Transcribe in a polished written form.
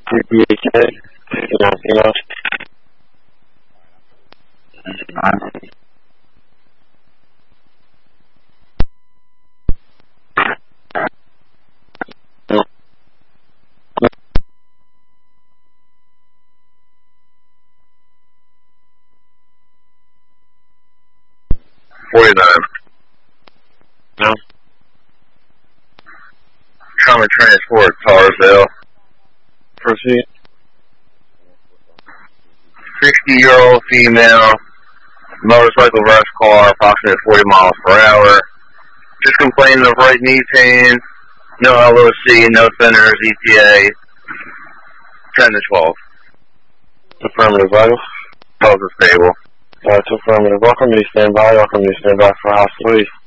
Okay. Anything else? No. Trauma Transport, Carsville. Proceed. 60-year-old female, motorcycle rush car, approximately 40 miles per hour. Just complaining of right knee pain, no LOC, no centers, ETA, 10 to 12. Affirmative, vital. Pulse is stable. That's affirmative. Welcome to stand by. Welcome to stand by for house police.